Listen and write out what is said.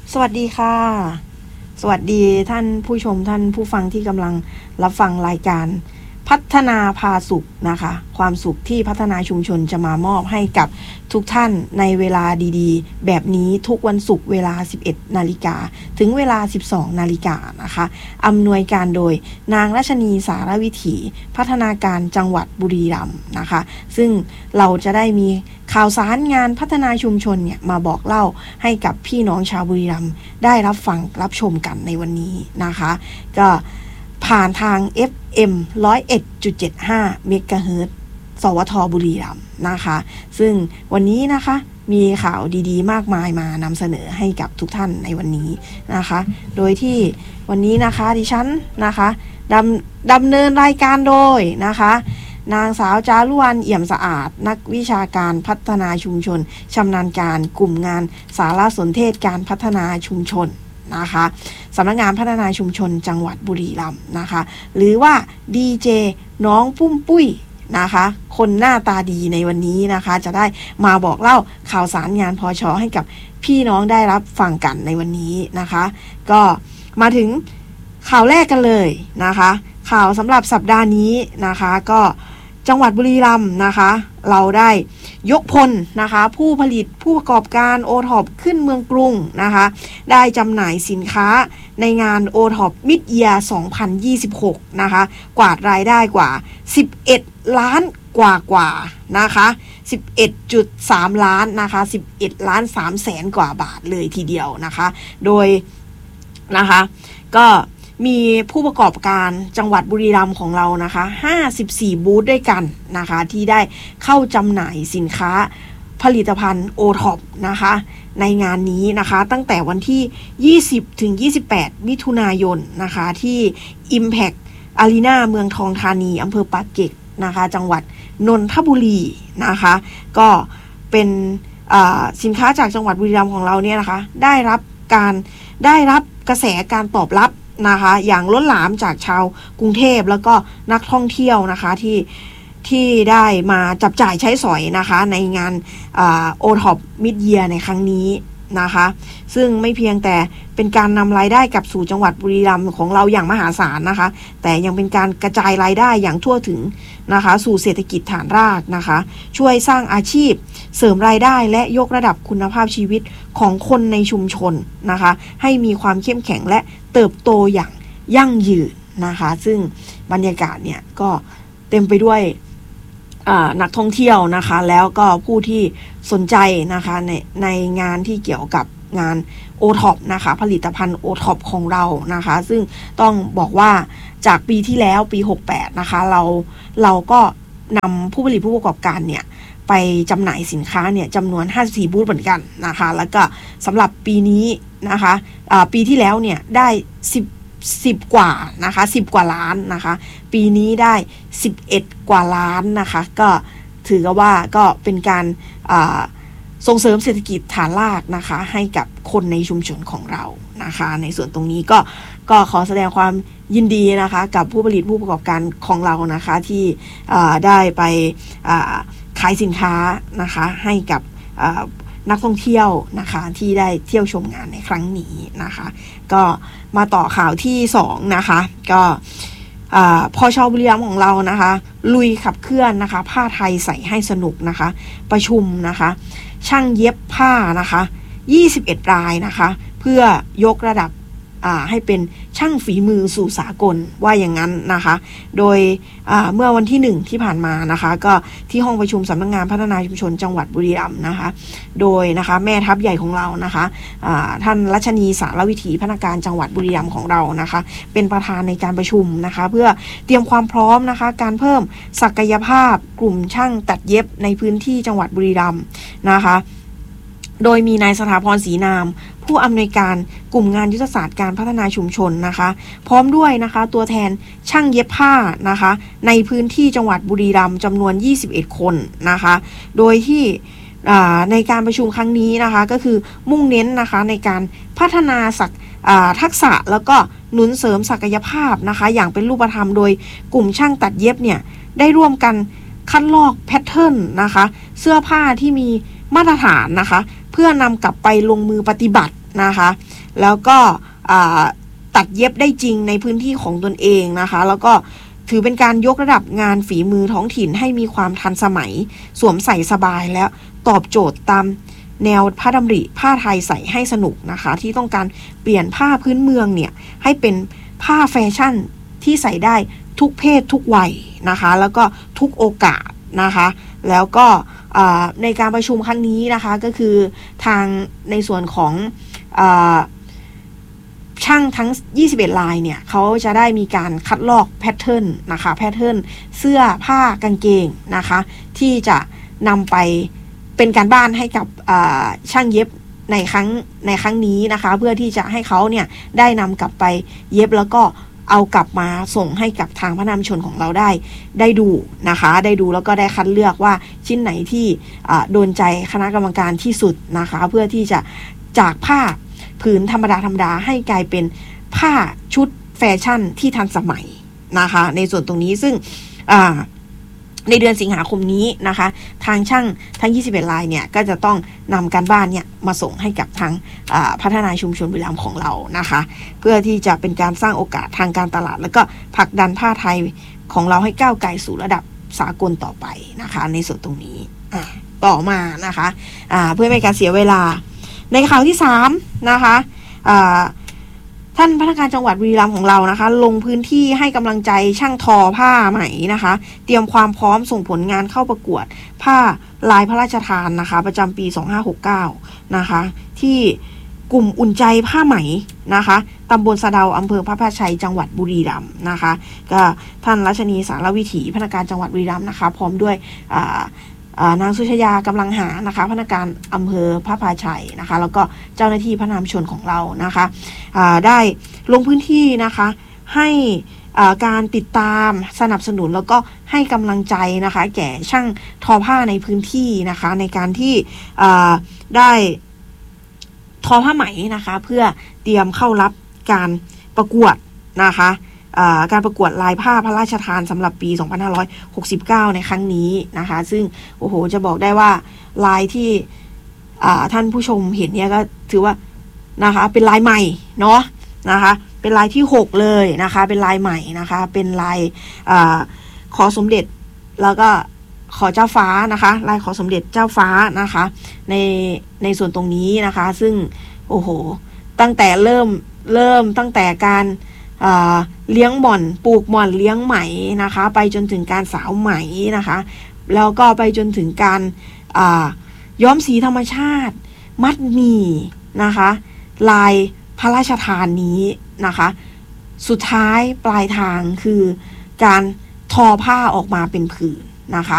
สวัสดีค่ะสวัสดีท่านผู้ชมท่านผู้ฟังที่กำลังรับฟังรายการพัฒนาพาสุขนะคะความสุขที่พัฒนาชุมชนจะมามอบให้กับทุกท่านในเวลาดีๆแบบนี้ทุกวันศุกร์เวลา 11 นาฬิกาถึงเวลา 12 นาฬิกานะคะอำนวยการโดยนางรัชนีสารวิถีพัฒนาการจังหวัดบุรีรัมย์นะคะซึ่งเราจะได้มีข่าวสารงานพัฒนาชุมชนเนี่ยมาบอกเล่าให้กับพี่น้องชาวบุรีรัมย์ได้รับฟังรับชมกันในวันนี้นะคะก็ผ่านทาง FM 101.75 เมกะเฮิรตซ์ สวท.บุรีรัมย์นะคะซึ่งวันนี้นะคะมีข่าวดีๆมากมายมานำเสนอให้กับทุกท่านในวันนี้นะคะโดยที่วันนี้นะคะดิฉันนะคะดำเนินรายการโดยนะคะนางสาวจารุวรรณ เอี่ยมสะอาดนักวิชาการพัฒนาชุมชนชำนาญการกลุ่มงานสารสนเทศการพัฒนาชุมชนนะคะสำนักงานพัฒนาชุมชนจังหวัดบุรีรัมย์นะคะหรือว่าดีเจน้องปุ้มปุ้ยนะคะคนหน้าตาดีในวันนี้นะคะจะได้มาบอกเล่าข่าวสารงานพช.ให้กับพี่น้องได้รับฟังกันในวันนี้นะคะก็มาถึงข่าวแรกกันเลยนะคะข่าวสำหรับสัปดาห์นี้นะคะก็จังหวัดบุรีรัมย์นะคะเราได้ยกพลนะคะผู้ผลิตผู้ประกอบการโอท็อปขึ้นเมืองกรุงนะคะได้จำหน่ายสินค้าในงานโอท็อปมิดเยียร์ 2026 นะคะกวาดรายได้กว่า11 ล้านกว่านะคะ 11.3 ล้านนะคะ11 ล้าน 3 แสนกว่าบาทเลยทีเดียวนะคะโดยนะคะก็มีผู้ประกอบการจังหวัดบุรีรัมย์ของเรานะคะ54บูธด้วยกันนะคะที่ได้เข้าจำหน่ายสินค้าผลิตภัณฑ์โอท็อปนะคะในงานนี้นะคะตั้งแต่วันที่20ถึง28มิถุนายนนะคะที่ Impact Arena เมืองทองธานีอำเภอปากเกร็ดนะคะจังหวัดนนทบุรีนะคะก็เป็นสินค้าจากจังหวัดบุรีรัมย์ของเราเนี่ยนะคะได้รับกระแสการตอบรับนะคะอย่างล้นหลามจากชาวกรุงเทพแล้วก็นักท่องเที่ยวนะคะที่ได้มาจับจ่ายใช้สอยนะคะในงานโอท็อปมิดเยียร์ในครั้งนี้นะคะซึ่งไม่เพียงแต่เป็นการนำรายได้กลับสู่จังหวัดบุรีรัมย์ของเราอย่างมหาศาลนะคะแต่ยังเป็นการกระจายรายได้อย่างทั่วถึงนะคะสู่เศรษฐกิจฐานรากนะคะช่วยสร้างอาชีพเสริมรายได้และยกระดับคุณภาพชีวิตของคนในชุมชนนะคะให้มีความเข้มแข็งและเติบโตอย่างยั่งยืนนะคะซึ่งบรรยากาศเนี่ยก็เต็มไปด้วยนักท่องเที่ยวนะคะแล้วก็ผู้ที่สนใจนะคะในงานที่เกี่ยวกับงาน OTOP นะคะผลิตภัณฑ์ OTOP ของเรานะคะซึ่งต้องบอกว่าจากปีที่แล้วปี68นะคะเราก็นำผู้ผลิตผู้ประกอบการเนี่ยไปจำหน่ายสินค้าเนี่ยจำนวน54บูธเหมือนกันนะคะแล้วก็สำหรับปีนี้นะคะปีที่แล้วเนี่ยได้10 กว่านะคะ10 กว่าล้านนะคะปีนี้ได้11 กว่าล้านนะคะก็ถือว่าก็เป็นการส่งเสริมเศรษฐกิจฐานรากนะคะให้กับคนในชุมชนของเรานะคะในส่วนตรงนี้ก็ขอแสดงความยินดีนะคะกับผู้ผลิตผู้ประกอบการของเรานะคะที่ได้ไปขายสินค้านะคะให้กับนักท่องเที่ยวนะคะที่ได้เที่ยวชมงานในครั้งนี้นะคะก็มาต่อข่าวที่2นะคะก็พช.บุรีรัมย์ของเรานะคะลุยขับเคลื่อนนะคะผ้าไทยใส่ให้สนุกนะคะประชุมนะคะช่างเย็บผ้านะคะ21 รายนะคะเพื่อยกระดับให้เป็นช่างฝีมือสู่สากลว่าอย่างนั้นนะคะโดยเมื่อวันที่1ที่ผ่านมานะคะก็ที่ห้องประชุมสำนักงานพัฒนาชุมชนจังหวัดบุรีรัมย์นะคะโดยนะคะแม่ทัพใหญ่ของเรานะคะท่านรัชนีสารวิถีพัฒนาการจังหวัดบุรีรัมย์ของเรานะคะเป็นประธานในการประชุมนะคะเพื่อเตรียมความพร้อมนะคะการเพิ่มศักยภาพกลุ่มช่างตัดเย็บในพื้นที่จังหวัดบุรีรัมย์นะคะโดยมีนายสถาพรศรีนามผู้อำนวยการกลุ่มงานยุทธศาสตร์การพัฒนาชุมชนนะคะพร้อมด้วยนะคะตัวแทนช่างเย็บผ้านะคะในพื้นที่จังหวัดบุรีรัมย์จำนวน21 คนนะคะโดยที่ในการประชุมครั้งนี้นะคะก็คือมุ่งเน้นนะคะในการพัฒนาทักษะแล้วก็หนุนเสริมศักยภาพนะคะอย่างเป็นรูปธรรมโดยกลุ่มช่างตัดเย็บเนี่ยได้ร่วมกันคัดลอกแพทเทิร์นนะคะเสื้อผ้าที่มีมาตรฐานนะคะเพื่อนำกลับไปลงมือปฏิบัตินะคะแล้วก็ตัดเย็บได้จริงในพื้นที่ของตนเองนะคะแล้วก็ถือเป็นการยกระดับงานฝีมือท้องถิ่นให้มีความทันสมัยสวมใส่สบายและตอบโจทย์ตามแนวพระดำริผ้าไทยใส่ให้สนุกนะคะที่ต้องการเปลี่ยนผ้าพื้นเมืองเนี่ยให้เป็นผ้าแฟชั่นที่ใส่ได้ทุกเพศทุกวัยนะคะแล้วก็ทุกโอกาสนะคะแล้วก็ในการประชุมครั้งนี้นะคะก็คือทางในส่วนของช่างทั้ง21ลายเนี่ยเขาจะได้มีการคัดลอกแพทเทิร์นนะคะแพทเทิร์นเสื้อผ้ากางเกงนะคะที่จะนำไปเป็นการบ้านให้กับช่างเย็บในครั้งนี้นะคะเพื่อที่จะให้เขาเนี่ยได้นำกลับไปเย็บแล้วก็เอากลับมาส่งให้กับทางพระนามชนของเราได้ดูนะคะได้ดูแล้วก็ได้คัดเลือกว่าชิ้นไหนที่โดนใจคณะกรรมการที่สุดนะคะเพื่อที่จะจากผ้าผืนธรรมดาให้กลายเป็นผ้าชุดแฟชั่นที่ทันสมัยนะคะในส่วนตรงนี้ซึ่งในเดือนสิงหาคมนี้นะคะทางช่างทั้ง21รายเนี่ยก็จะต้องนำการบ้านเนี่ยมาส่งให้กับทางพัฒนาชุมชนบุรีรัมย์ของเรานะคะเพื่อที่จะเป็นการสร้างโอกาสทางการตลาดแล้วก็ผลักดันผ้าไทยของเราให้ก้าวไกลสู่ระดับสากลต่อไปนะคะในส่วนตรงนี้ต่อมานะคะเพื่อไม่ให้การเสียเวลาในข่าวที่3นะคะท่านพนักงานจังหวัดบุรีรัมย์ของเรานะคะลงพื้นที่ให้กำลังใจช่างทอผ้าไหมนะคะเตรียมความพร้อมส่งผลงานเข้าประกวดผ้าลายพระราชทานนะคะประจำปี2569นะคะที่กลุ่มอุ่นใจผ้าไหมนะคะตำบลสะเดาอำเภอพระพาชัยจังหวัดบุรีรัมย์นะคะก็ท่านรัชนีสารวิถีพนักงานจังหวัดบุรีรัมย์นะคะพร้อมด้วยนางสุชยากำลังหานะคะพนักงานอำเภอพระพาชัยนะคะแล้วก็เจ้าหน้าที่พระนามชนของเรานะคะได้ลงพื้นที่นะคะให้การติดตามสนับสนุนแล้วก็ให้กำลังใจนะคะแก่ช่างทอผ้าในพื้นที่นะคะในการที่ได้ทอผ้าไหมนะคะเพื่อเตรียมเข้ารับการประกวดนะคะการประกวดลายผ้าพระราชทานสำหรับปี2569ในครั้งนี้นะคะซึ่งโอ้โหจะบอกได้ว่าลายที่ท่านผู้ชมเห็นเนี่ยก็ถือว่านะคะเป็นลายใหม่เนาะนะคะเป็นลายที่6เลยนะคะเป็นลายใหม่นะคะเป็นลายขอสมเด็จแล้วก็ขอเจ้าฟ้านะคะลายขอสมเด็จเจ้าฟ้านะคะในส่วนตรงนี้นะคะซึ่งโอ้โหตั้งแต่เริ่มตั้งแต่การเลี้ยงหม่อนปลูกหม่อนเลี้ยงไหมนะคะไปจนถึงการสาวไหมนะคะแล้วก็ไปจนถึงการย้อมสีธรรมชาติมัดหมี่นะคะลายพระราชทานนี้นะคะสุดท้ายปลายทางคือการทอผ้าออกมาเป็นผืนนะคะ